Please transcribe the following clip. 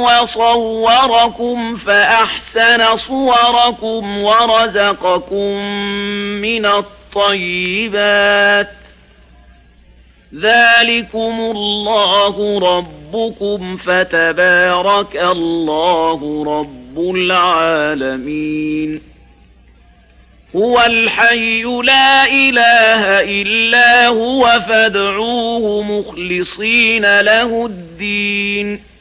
وصوركم فأحسن صوركم ورزقكم من الطيبات ذلكم الله ربكم فتبارك الله رب العالمين هو الحي لا إله إلا هو فادعوه مخلصين له الدين